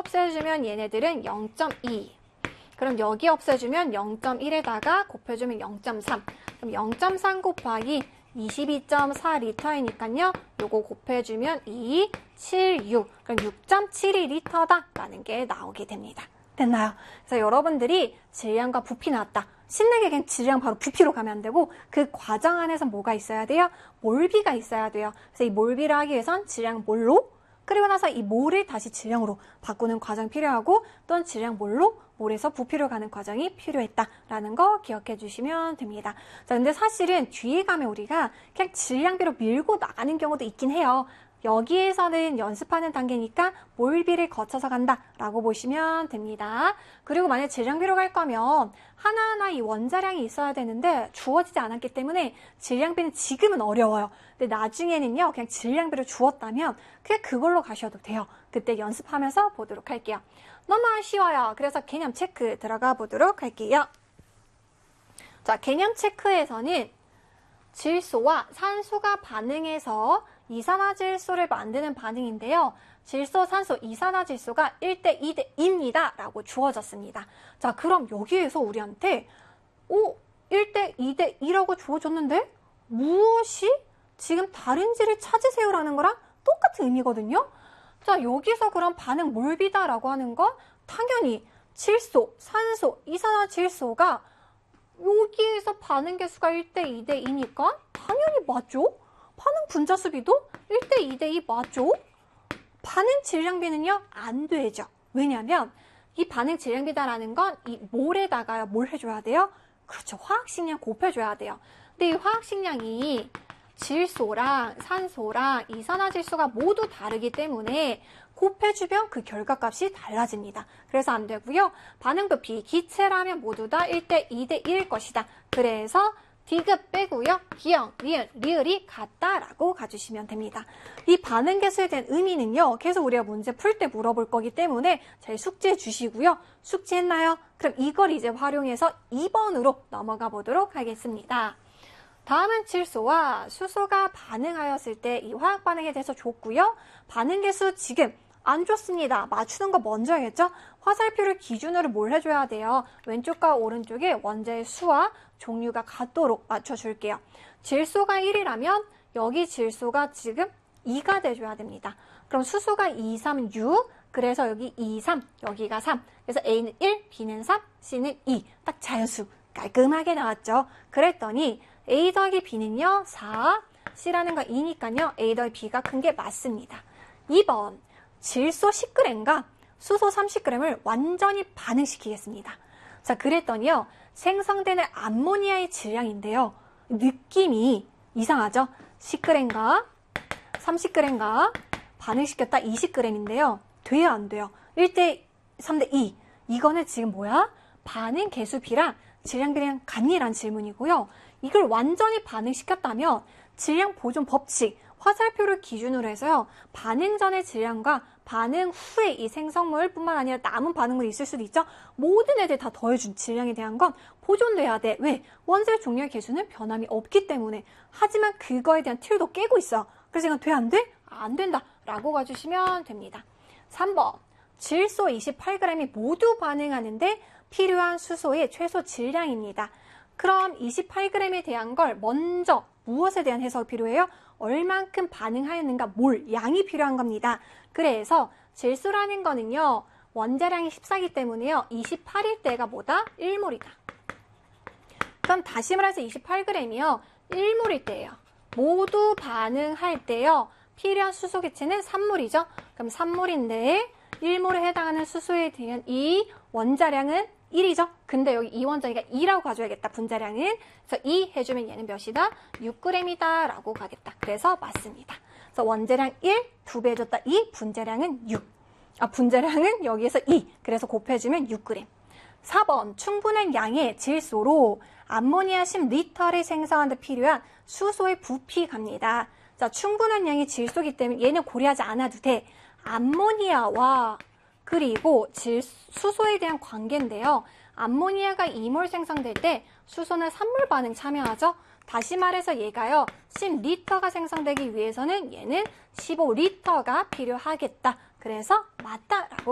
없애주면 얘네들은 0.2. 그럼 여기 없애주면 0.1에다가 곱해주면 0.3. 그럼 0.3 곱하기 22.4리터이니까요. 요거 곱해주면 2, 7, 6. 그럼 6.72리터다 라는 게 나오게 됩니다. 됐나요? 그래서 여러분들이 질량과 부피 나왔다. 신나게 그냥 질량 바로 부피로 가면 안 되고 그 과정 안에서 뭐가 있어야 돼요? 몰비가 있어야 돼요. 그래서 이 몰비를 하기 위해선 질량 몰로, 그리고 나서 이 몰을 다시 질량으로 바꾸는 과정이 필요하고, 또는 질량 몰로 몰에서 부피로 가는 과정이 필요했다라는 거 기억해 주시면 됩니다. 자, 근데 사실은 뒤에 가면 우리가 그냥 질량비로 밀고 나가는 경우도 있긴 해요. 여기에서는 연습하는 단계니까 몰비를 거쳐서 간다라고 보시면 됩니다. 그리고 만약 질량비로 갈 거면 하나하나 이 원자량이 있어야 되는데 주어지지 않았기 때문에 질량비는 지금은 어려워요. 근데 나중에는요, 그냥 질량비를 주었다면 그냥 그걸로 가셔도 돼요. 그때 연습하면서 보도록 할게요. 너무 쉬워요. 그래서 개념 체크 들어가 보도록 할게요. 자, 개념 체크에서는 질소와 산소가 반응해서 이산화질소를 만드는 반응인데요. 질소, 산소, 이산화질소가 1대 2대 2입니다. 라고 주어졌습니다. 자, 그럼 여기에서 우리한테 1대 2대 2라고 주어졌는데 무엇이 지금 다른지를 찾으세요 라는 거랑 똑같은 의미거든요. 자, 여기서 그럼 반응 몰비다라고 하는 건 당연히 질소, 산소, 이산화질소가 여기에서 반응 개수가 1대 2대 2니까 당연히 맞죠? 반응 분자 수비도 1대 2대 2 맞죠? 반응 질량비는요, 안 되죠. 왜냐하면 이 반응 질량비다라는 건 이 몰에다가 뭘 해줘야 돼요? 그렇죠. 화학식량 곱해줘야 돼요. 근데 이 화학식량이 질소랑 산소랑 이산화질소가 모두 다르기 때문에 곱해주면 그 결과값이 달라집니다. 그래서 안 되고요. 반응 부피, 기체라면 모두 다 1대 2대 1일 것이다. 그래서 디귿 빼고요. 기역, 리을, 리을이 같다라고 가주시면 됩니다. 이 반응 개수에 대한 의미는요, 계속 우리가 문제 풀 때 물어볼 거기 때문에 잘 숙지해 주시고요. 숙지했나요? 그럼 이걸 이제 활용해서 2번으로 넘어가 보도록 하겠습니다. 다음은 질소와 수소가 반응하였을 때 이 화학 반응에 대해서 줬고요. 반응 개수 지금 안 줬습니다. 맞추는 거 먼저 해야겠죠? 화살표를 기준으로 뭘 해줘야 돼요? 왼쪽과 오른쪽에 원자의 수와 종류가 같도록 맞춰줄게요. 질소가 1이라면 여기 질소가 지금 2가 돼줘야 됩니다. 그럼 수소가 2, 3, 6. 그래서 여기 2, 3, 여기가 3. 그래서 A는 1, B는 3, C는 2. 딱 자연수 깔끔하게 나왔죠. 그랬더니 A 더하기 B는요, 4, C라는 거 2니까요, A 더하기 B가 큰 게 맞습니다. 2번, 질소 10g과 수소 30g을 완전히 반응시키겠습니다. 자, 그랬더니요, 생성되는 암모니아의 질량인데요, 느낌이 이상하죠? 10g과 30g과 반응시켰다 20g인데요, 돼요, 안 돼요? 1대 3대 2. 이거는 지금 뭐야? 반응 개수비랑 질량비랑 같니란 질문이고요. 이걸 완전히 반응시켰다면 질량 보존 법칙, 화살표를 기준으로 해서요, 반응 전의 질량과 반응 후에 이 생성물뿐만 아니라 남은 반응물이 있을 수도 있죠. 모든 애들 다 더해준 질량에 대한 건 보존돼야 돼. 왜? 원자의 종류의 개수는 변함이 없기 때문에. 하지만 그거에 대한 틀도 깨고 있어. 그래서 이건 돼? 안 돼? 안 된다 라고 가주시면 됩니다. 3번, 질소 28g이 모두 반응하는데 필요한 수소의 최소 질량입니다. 그럼 28g에 대한 걸 먼저 무엇에 대한 해석이 필요해요? 얼만큼 반응하였는가, 몰, 양이 필요한 겁니다. 그래서 질소라는 거는요, 원자량이 14이기 때문에요, 28일 때가 뭐다? 1몰이다. 그럼 다시 말해서 28g이요, 1몰일 때예요. 모두 반응할 때요, 필요한 수소 개체는 3몰이죠. 그럼 3몰인데 1몰에 해당하는 수소에 대한 이 원자량은 1이죠. 근데 여기 이 원자리가 2라고 가져야겠다. 분자량은. 그래서 2 해주면 얘는 몇이다? 6g이다 라고 가겠다. 그래서 맞습니다. 그래서 원자량 1, 2배 해줬다 2, 분자량은 6. 분자량은 여기에서 2. 그래서 곱해주면 6g. 4번, 충분한 양의 질소로 암모니아 10리터를 생성하는 데 필요한 수소의 부피 갑니다. 자, 충분한 양의 질소기 때문에 얘는 고려하지 않아도 돼. 암모니아와 그리고 수소에 대한 관계인데요. 암모니아가 2몰 생성될 때 수소는 3몰 반응 참여하죠. 다시 말해서 얘가요, 10리터가 생성되기 위해서는 얘는 15리터가 필요하겠다. 그래서 맞다라고